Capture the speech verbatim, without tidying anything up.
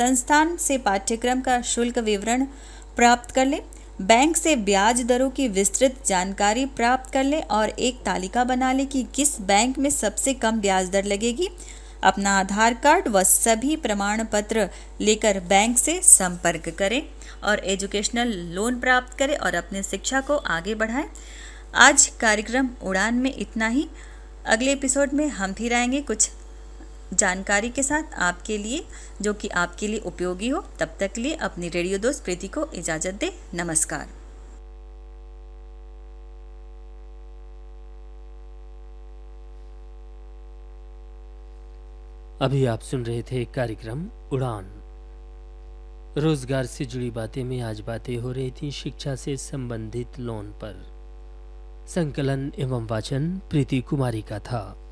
संस्थान से पाठ्यक्रम का शुल्क विवरण प्राप्त कर लें, बैंक से ब्याज दरों की विस्तृत जानकारी प्राप्त कर लें और एक तालिका बना लें कि किस बैंक में सबसे कम ब्याज दर लगेगी। अपना आधार कार्ड व सभी प्रमाण पत्र लेकर बैंक से संपर्क करें और एजुकेशनल लोन प्राप्त करें और अपने शिक्षा को आगे बढ़ाएं। आज कार्यक्रम उड़ान में इतना ही। अगले एपिसोड में हम फिर आएंगे कुछ जानकारी के साथ आपके लिए, जो कि आपके लिए उपयोगी हो। तब तक के लिए अपनी रेडियो दोस्त प्रीति को इजाज़त दे। नमस्कार। अभी आप सुन रहे थे कार्यक्रम उड़ान। रोजगार से जुड़ी बातें में आज बातें हो रही थी शिक्षा से संबंधित लोन पर। संकलन एवं वाचन प्रीति कुमारी का था।